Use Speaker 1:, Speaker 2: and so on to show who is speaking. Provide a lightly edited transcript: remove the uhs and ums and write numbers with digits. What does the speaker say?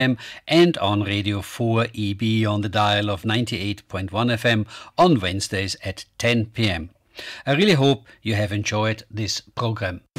Speaker 1: and on Radio 4 EB on the dial of 98.1 FM on Wednesdays at 10 p.m. I really hope you have enjoyed this program.